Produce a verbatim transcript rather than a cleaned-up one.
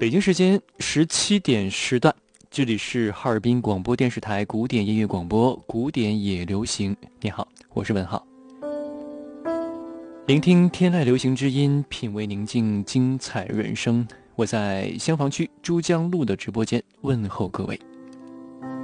北京时间十七点时段，这里是哈尔滨广播电视台古典音乐广播，古典也流行。你好，我是文浩。聆听天籁流行之音，品味宁静精彩人生。我在厢房区珠江路的直播间问候各位。